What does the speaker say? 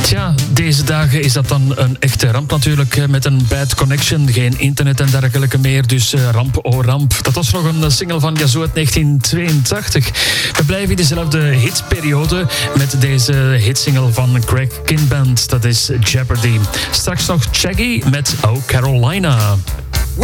Tja, deze dagen is dat dan een echte ramp natuurlijk. Met een bad connection, geen internet en dergelijke meer. Dus ramp, oh ramp. Dat was nog een single van Yazoo uit 1982. We blijven in dezelfde hitperiode met deze hitsingle van Greg Kinband. Dat is Jeopardy. Straks nog Shaggy met Oh Carolina.